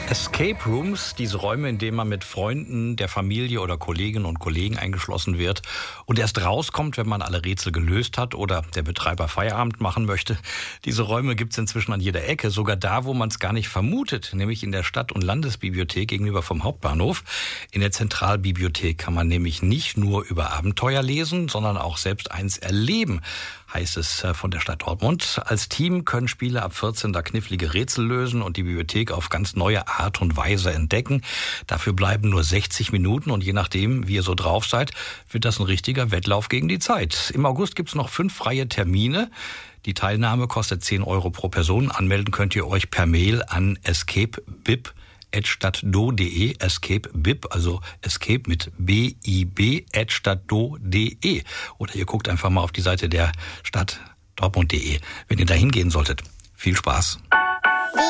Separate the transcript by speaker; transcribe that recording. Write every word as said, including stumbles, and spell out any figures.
Speaker 1: Escape Rooms, diese Räume, in denen man mit Freunden, der Familie oder Kolleginnen und Kollegen eingeschlossen wird und erst rauskommt, wenn man alle Rätsel gelöst hat oder der Betreiber Feierabend machen möchte. Diese Räume gibt es inzwischen an jeder Ecke, sogar da, wo man es gar nicht vermutet, nämlich in der Stadt- und Landesbibliothek gegenüber vom Hauptbahnhof. In der Zentralbibliothek kann man nämlich nicht nur über Abenteuer lesen, sondern auch selbst eins erleben, heißt es von der Stadt Dortmund. Als Team können Spieler ab vierzehn da knifflige Rätsel lösen und die Bibliothek auf ganz neue Art und Weise entdecken. Dafür bleiben nur sechzig Minuten und je nachdem, wie ihr so drauf seid, wird das ein richtiger Wettlauf gegen die Zeit. Im August gibt's noch fünf freie Termine. Die Teilnahme kostet zehn Euro pro Person. Anmelden könnt ihr euch per Mail an escapebib at stadtdo punkt de, Escape Bib, also Escape mit B I B at stadtdo punkt de. Oder ihr guckt einfach mal auf die Seite der Stadt Dortmund punkt de, wenn ihr da hingehen solltet. Viel Spaß!